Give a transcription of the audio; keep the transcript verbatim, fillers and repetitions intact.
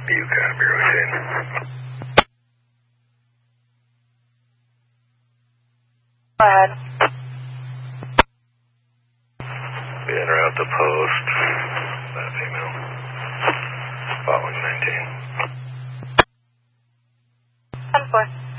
You copy, Roseanne. Go ahead. We enter out the post. That female. Following nineteen. ten four.